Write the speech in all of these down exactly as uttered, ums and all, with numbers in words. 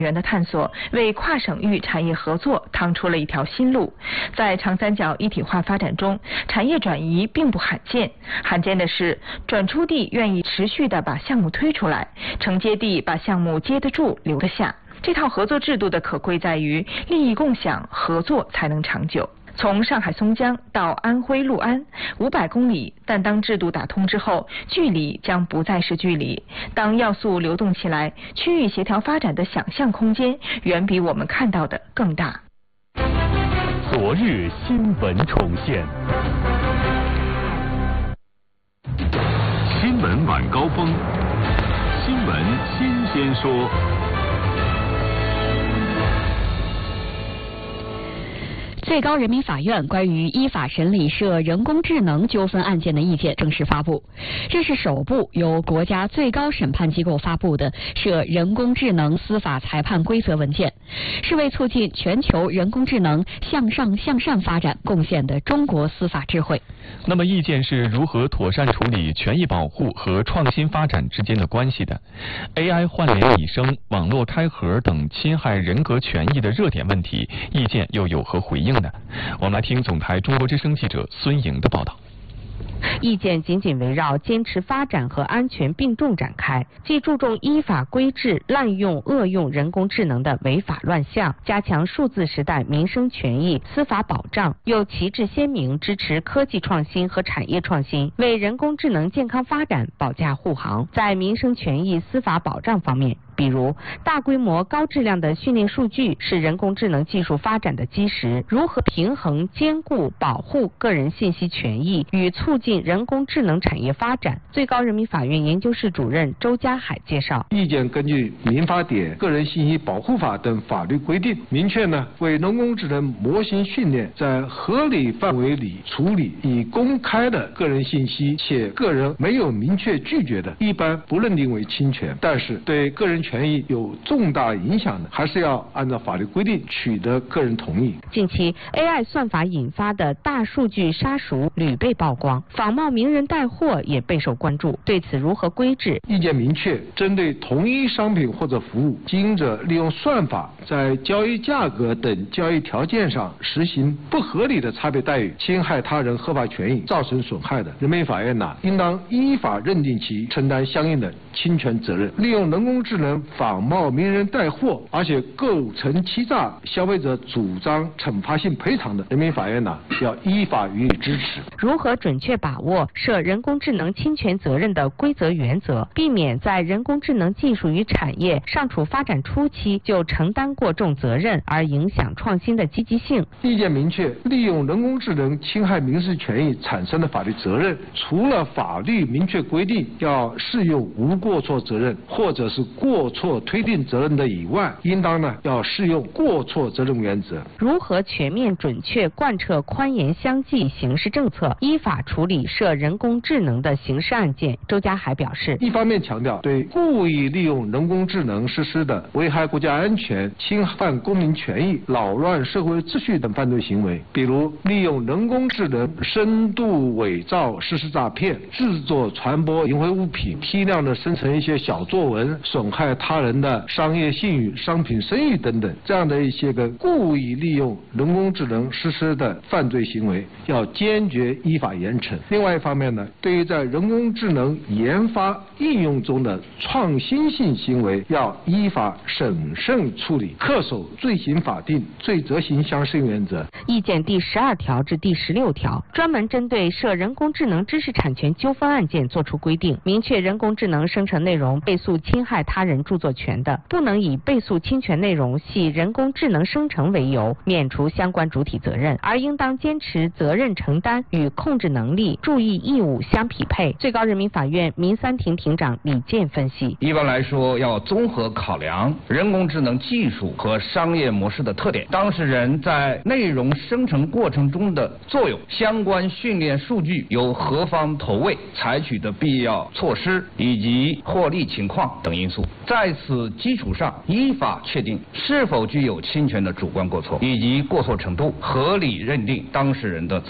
园的探索为跨省域产业合作趟出了一条新路。在长三角一体化发展中，产业转移并不罕见，罕见的是转出地愿意持续地把项目推出来，承接地把项目接得住留得下。这套合作制度的可贵在于利益共享，合作才能长久。从上海松江到安徽六安，五百公里，但当制度打通之后，距离将不再是距离。当要素流动起来，区域协调发展的想象空间远比我们看到的更大。 昨日新闻重现，新闻晚高峰，新闻新鲜说。 最高人民法院关于依法审理涉人工智能纠纷案件的意见正式发布，这是首部由国家最高审判机构发布的涉人工智能司法裁判规则文件，是为促进全球人工智能向上向善发展贡献的中国司法智慧。 那么意见是如何妥善处理权益保护和创新发展之间的关系的？ A I 换脸拟声、网络开盒等侵害人格权益的热点问题，意见又有何回应呢？我们来听总台中国之声记者孙颖的报道。 意见紧紧围绕坚持发展和安全并重展开，既注重依法规制滥用恶用人工智能的违法乱象，加强数字时代民生权益司法保障，又旗帜鲜明支持科技创新和产业创新，为人工智能健康发展保驾护航。在民生权益司法保障方面，比如大规模高质量的训练数据是人工智能技术发展的基石，如何平衡兼顾保护个人信息权益与促进人工智能产业发展？最高人民法院研究室主任周家海介绍， 意见根据民法典、个人信息保护法等法律规定，明确呢为人工智能模型训练在合理范围里处理已公开的个人信息，且个人没有明确拒绝的，一般不认定为侵权。但是对个人权益有重大影响的，还是要按照法律规定取得个人同意。 近期 A I 算法引发的大数据杀熟屡被曝光，仿冒名人带货也备受关注。对此如何规制？ 意见明确，针对同一商品或者服务，经营者利用算法在交易价格等交易条件上实行不合理的差别待遇，侵害他人合法权益，造成损害的，人民法院呢应当依法认定其承担相应的侵权责任。利用人工智能仿冒名人带货，而且构成欺诈，消费者主张惩罚性赔偿的，人民法院呢要依法予以支持。 如何准确把握涉人工智能侵权责任的规则原则，避免在人工智能技术与产业尚处发展初期就承担过重责任，而影响创新的积极性？ 意见明确，利用人工智能侵害民事权益产生的法律责任，除了法律明确规定要适用无过错责任或者是过错推定责任的以外，应当呢要适用过错责任原则。 如何全面准确贯彻宽严相济刑事政策，依法处理涉人工智能的刑事案件？周家海表示， 一方面强调对故意利用人工智能实施的危害国家安全、侵犯公民权益、扰乱社会秩序等犯罪行为，比如利用人工智能深度伪造实施诈骗、制作传播淫秽物品、批量的生成一些小作文，损害他人的商业信誉、商品声誉等等，这样的一些个故意利用人工智能实施的犯罪行为，要坚决依法严惩。另外一方面呢，对于在人工智能研发应用中的创新性行为，要依法审慎处理，恪守罪行法定、罪责刑相适应原则。 意见第十二条至第十六条专门针对涉人工智能知识产权纠纷案件作出规定，明确人工智能生成内容被诉侵害他人著作权的，不能以被诉侵权内容系人工智能生成为由免除相关主体责任，而应当坚持责任承担与控制能力、注意义务相匹配。最高人民法院民三庭庭长李健分析， 一般来说要综合考量人工智能技术和商业模式的特点，当事人在内容生成过程中的作用，相关训练数据由何方投喂，采取的必要措施以及获利情况等因素，在此基础上依法确定是否具有侵权的主观过错以及过错程度，合理认定当事人的责任。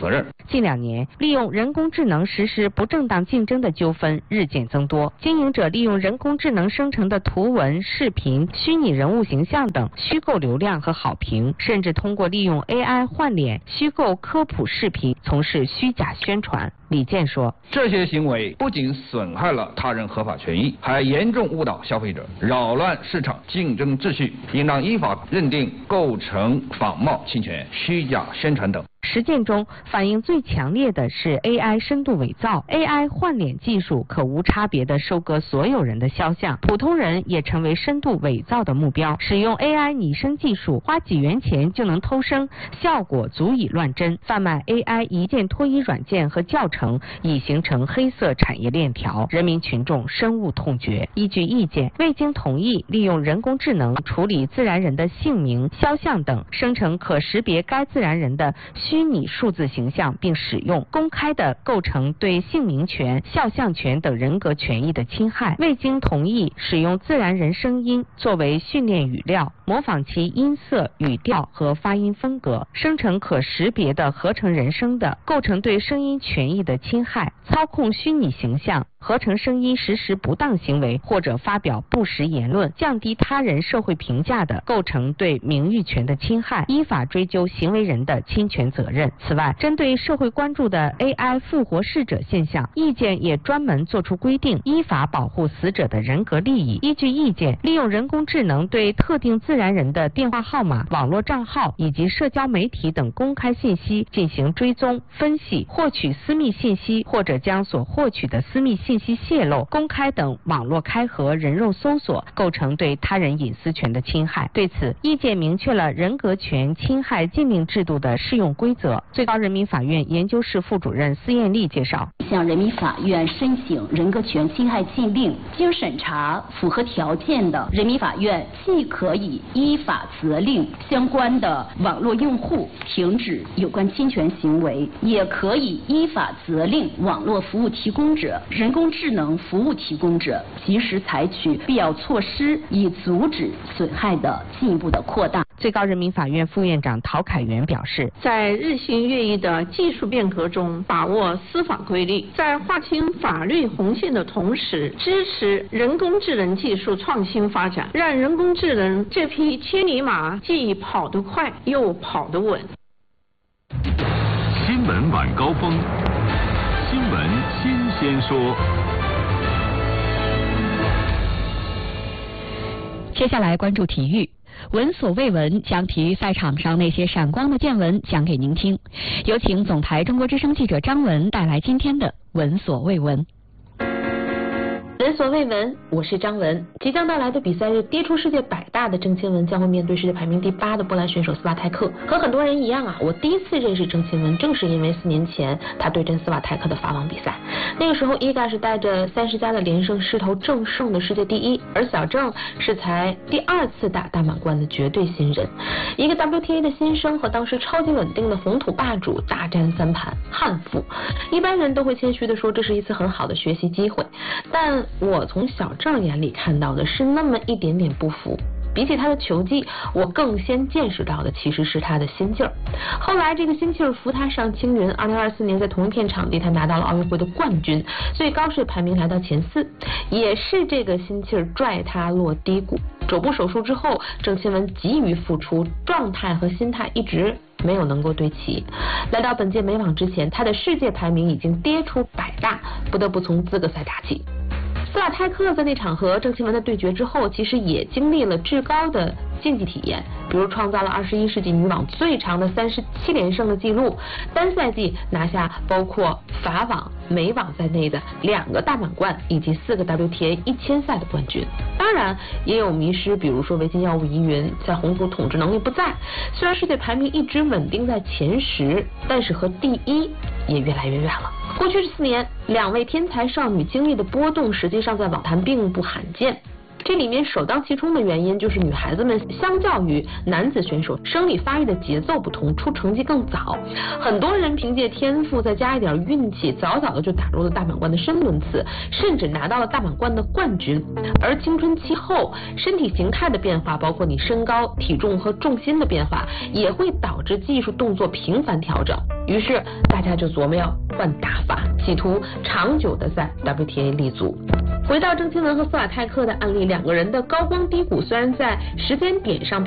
近两年，利用人工智能实施不正当竞争的纠纷日渐增多。经营者利用人工智能生成的图文、视频、虚拟人物形象等虚构流量和好评，甚至通过利用 A I 换脸、虚构科普视频从事虚假宣传。李健说， 这些行为不仅损害了他人合法权益，还严重误导消费者，扰乱市场竞争秩序，应当依法认定构成仿冒、侵权、虚假宣传等。 实践中反应最强烈的是 A I 深度伪造。A I 换脸技术可无差别地收割所有人的肖像，普通人也成为深度伪造的目标。使用 A I 拟声技术，花几元钱就能偷声，效果足以乱真。贩卖 A I 一键脱衣软件和教程已形成黑色产业链条，人民群众深恶痛绝。依据意见，未经同意，利用人工智能处理自然人的姓名、肖像等，生成可识别该自然人的虚拟数字形象，并使用公开的，构成对姓名权、肖像权等人格权益的侵害。未经同意，使用自然人声音作为训练语料，模仿其音色、语调和发音风格，生成可识别的合成人声的，构成对声音权益的侵害。操控虚拟形象、合成声音实施不当行为或者发表不实言论，降低他人社会评价的，构成对名誉权的侵害，依法追究行为人的侵权责任。此外，针对社会关注的 A I 复活逝者现象，意见也专门作出规定，依法保护死者的人格利益。依据意见，利用人工智能对特定自然人的电话号码、网络账号以及社交媒体等公开信息进行追踪、分析，获取私密信息，或者将所获取的私密信息泄露、公开等网络开合、人肉搜索，构成对他人隐私权的侵害。对此，意见明确了人格权侵害禁令制度的适用规则。最高人民法院研究室副主任司艳丽介绍， 向人民法院申请人格权侵害禁令，经审查符合条件的，人民法院既可以依法责令相关的网络用户停止有关侵权行为，也可以依法责令网络服务提供者、人工智能服务提供者及时采取必要措施，以阻止损害的进一步的扩大。 最高人民法院副院长陶凯元表示， 在日新月异的技术变革中把握司法规律，在划清法律红线的同时，支持人工智能技术创新发展，让人工智能这匹千里马既跑得快又跑得稳。 新闻晚高峰，新闻新鲜说。 接下来关注体育。闻所未闻，将体育赛场上那些闪光的见闻讲给您听。有请总台中国之声记者张文带来今天的闻所未闻。 闻所未闻，我是张文。即将到来的比赛日，跌出世界百大的郑钦文将会面对世界排名第八的波兰选手斯瓦泰克。和很多人一样啊，我第一次认识郑钦文，正是因为四年前他对阵斯瓦泰克的法网比赛。那个时候，伊嘎是带着三十加的连胜势头正胜的世界第一，而小郑是才第二次打大满贯的绝对新人。一个 W T A 的新生和当时超级稳定的红土霸主大战三盘，悍负。一般人都会谦虚的说，这是一次很好的学习机会，但我从小郑眼里看到的是那么一点点不服。比起他的球技，我更先见识到的其实是他的心劲儿。后来这个心气儿扶他上青云，二零二四年在同一片场地他拿到了奥运会的冠军，最高是排名来到前四，也是这个心气儿拽他落低谷。肘部手术之后，郑钦文急于复出，状态和心态一直没有能够对齐。来到本届美网之前，他的世界排名已经跌出百大，不得不从资格赛打起。斯瓦泰克在那场和郑钦文的对决之后，其实也经历了至高的竞技体验，比如创造了二十一世纪女网最长的三十七连胜的记录，单赛季拿下包括法网、美网在内的两个大满贯以及四个 W T A 一千赛的冠军。当然也有迷失，比如说维金药物疑云，在红土统治能力不在，虽然世界排名一直稳定在前十，但是和第一也越来越远了。过去四年，两位天才少女经历的波动，实际上在网坛并不罕见。这里面首当其冲的原因就是女孩子们相较于男子选手生理发育的节奏不同，出成绩更早。很多人凭借天赋再加一点运气，早早的就打入了大满贯的深轮次，甚至拿到了大满贯的冠军。而青春期后身体形态的变化，包括你身高、体重和重心的变化，也会导致技术动作频繁调整。 于是大家就琢磨要换打法，企图长久的在 W T A 立足。回到郑钦文和斯瓦泰克的案例，两个人的高光低谷虽然在时间点上